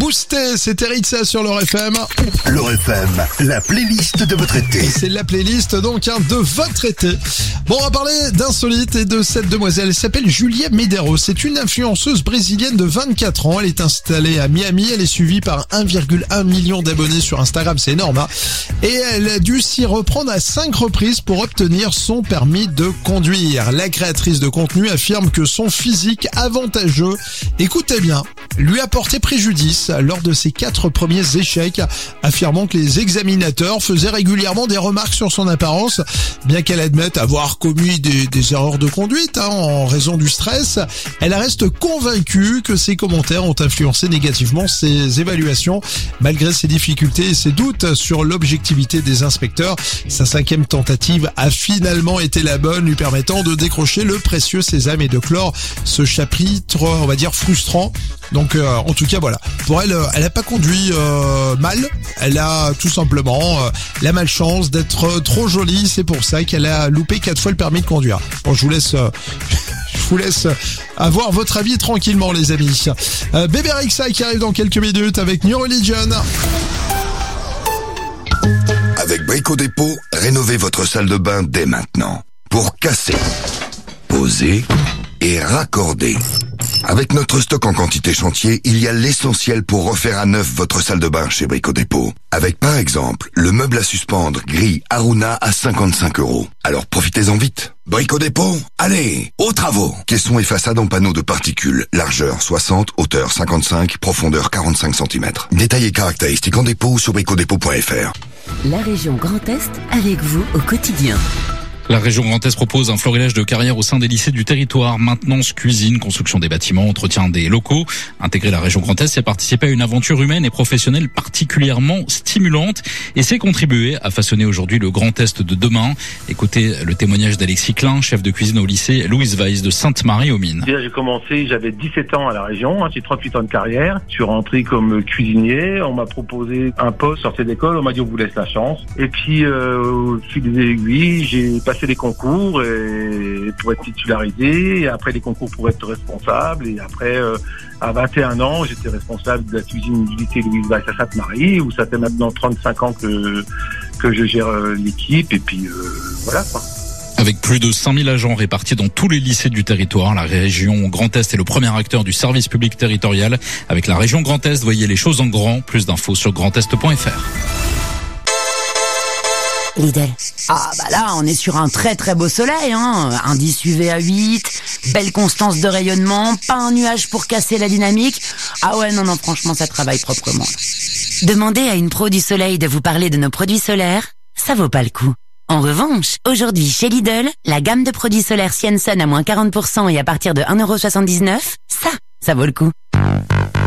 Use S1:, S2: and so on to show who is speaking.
S1: Booster, c'était Ritza sur l'Or FM.
S2: L'Or FM, la playlist de votre été.
S1: Et c'est la playlist donc de votre été. Bon, on va parler d'insolite et de cette demoiselle. Elle s'appelle Julia Medeiros. C'est une influenceuse brésilienne de 24 ans. Elle est installée à Miami. Elle est suivie par 1,1 million d'abonnés sur Instagram. C'est énorme, hein. Et elle a dû s'y reprendre à 5 reprises pour obtenir son permis de conduire. La créatrice de contenu affirme que son physique avantageux, écoutez bien, lui a porté préjudice lors de ses 4 premiers échecs, affirmant que les examinateurs faisaient régulièrement des remarques sur son apparence, bien qu'elle admette avoir commis des erreurs de conduite en raison du stress. Elle reste convaincue que ces commentaires ont influencé négativement ses évaluations, malgré ses difficultés et ses doutes sur l'objectivité des inspecteurs. Sa 5e tentative a finalement été la bonne, lui permettant de décrocher le précieux sésame et de clore ce chapitre, on va dire, frustrant. Donc en tout cas voilà, pour elle, elle a pas conduit mal, elle a tout simplement la malchance d'être trop jolie, c'est pour ça qu'elle a loupé 4 fois le permis de conduire. Bon, je vous laisse avoir votre avis tranquillement les amis. Bébé Rexha qui arrive dans quelques minutes avec New Religion.
S2: Avec Brico Dépôt, rénovez votre salle de bain dès maintenant. Pour casser, poser et raccorder. Avec notre stock en quantité chantier, il y a l'essentiel pour refaire à neuf votre salle de bain chez Brico Dépôt. Avec par exemple, le meuble à suspendre grille Aruna à 55 €. Alors profitez-en vite. Brico Dépôt, allez, aux travaux. Caissons et façades en panneaux de particules. Largeur 60, hauteur 55, profondeur 45 cm. Détails et caractéristiques en dépôt sur bricodépôt.fr.
S3: La région Grand Est avec vous au quotidien.
S4: La région Grand Est propose un florilège de carrières au sein des lycées du territoire. Maintenance, cuisine, construction des bâtiments, entretien des locaux. Intégrer la région Grand Est, c'est participer à une aventure humaine et professionnelle particulièrement stimulante. Et c'est contribuer à façonner aujourd'hui le Grand Est de demain. Écoutez le témoignage d'Alexis Klein, chef de cuisine au lycée Louise Weiss de Sainte-Marie-aux-Mines.
S5: Déjà, j'ai commencé, j'avais 17 ans à la région, j'ai 38 ans de carrière. Je suis rentré comme cuisinier. On m'a proposé un poste, sorti d'école. On m'a dit on vous laisse la chance. Et puis, au fil des aiguilles, j'ai passé des concours et pour être titularisé, et après les concours pour être responsable, et après à 21 ans j'étais responsable de la cuisine du lycée Louise Weiss à Sainte-Marie, où ça fait maintenant 35 ans que je gère l'équipe, et puis voilà quoi.
S4: Avec plus de 5000 agents répartis dans tous les lycées du territoire, la région Grand Est est le premier acteur du service public territorial. Avec la région Grand Est, voyez les choses en grand. Plus d'infos sur grandest.fr.
S3: Lidl. Ah bah là, on est sur un très très beau soleil, hein. Indice UV à 8, belle constance de rayonnement, pas un nuage pour casser la dynamique. Ah ouais, non, franchement, ça travaille proprement. Demandez à une pro du soleil de vous parler de nos produits solaires, ça vaut pas le coup. En revanche, aujourd'hui chez Lidl, la gamme de produits solaires Sienson à moins 40% et à partir de 1,79 €, ça vaut le coup.